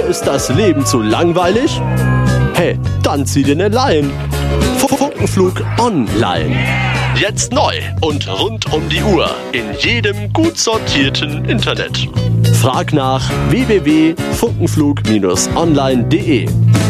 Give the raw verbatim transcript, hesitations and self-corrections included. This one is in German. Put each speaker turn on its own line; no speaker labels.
ist das Leben zu langweilig? Hey, dann zieh dir ne Leine. Funkenflug online. Jetzt neu und rund um die Uhr in jedem gut sortierten Internet. Frag nach w w w punkt funkenflug Bindestrich online punkt de.